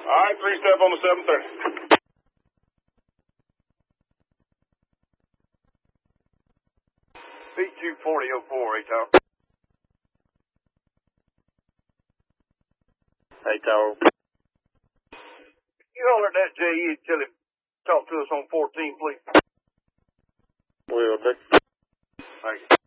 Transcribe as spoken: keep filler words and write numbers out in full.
All right, three step on the seven thirty. B two forty oh four, eight tower. Hey, Tower. You holler at that J E and tell him, talk to us on fourteen, please. Will do. Thank you.